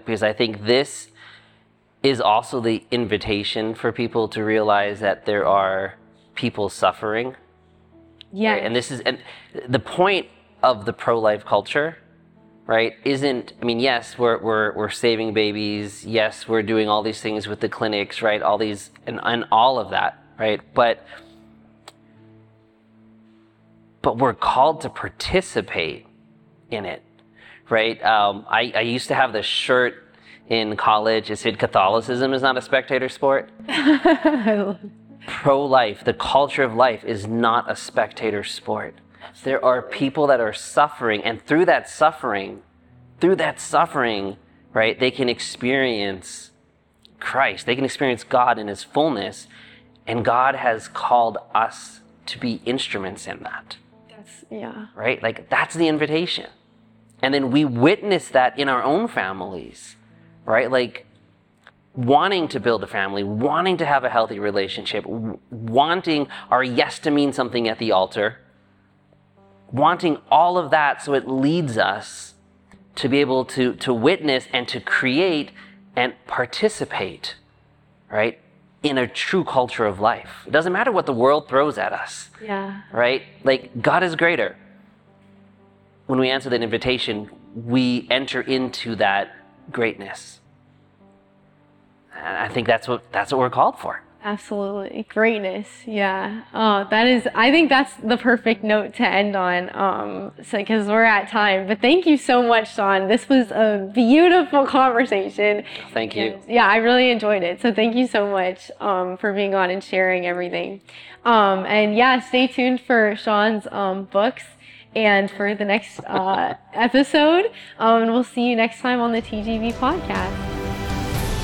Because I think this is also the invitation for people to realize that there are people suffering. Yeah. Right? And the point of the pro-life culture, right, isn't, I mean, yes, we're saving babies, yes, we're doing all these things with the clinics, right, all these, and all of that, right, but we're called to participate in it, right? I used to have this shirt in college. It said Catholicism is not a spectator sport. Pro-life, the culture of life, is not a spectator sport. There are people that are suffering, and through that suffering, right, they can experience Christ. They can experience God in his fullness, and God has called us to be instruments in that. Yeah. Right? Like, that's the invitation. And then we witness that in our own families, right? Like, wanting to build a family, wanting to have a healthy relationship, wanting our yes to mean something at the altar, wanting all of that, so it leads us to be able to witness and to create and participate, right, in a true culture of life. It doesn't matter what the world throws at us. Yeah. Right? Like, God is greater. When we answer that invitation, we enter into that greatness. And I think that's what we're called for. Absolutely. Greatness. Yeah. Oh, I think that's the perfect note to end on. So, because we're at time, but thank you so much, Sean. This was a beautiful conversation. Thank you. Yeah, I really enjoyed it. So thank you so much, for being on and sharing everything. And yeah, stay tuned for Sean's, books and for the next, episode. And we'll see you next time on the TGV podcast.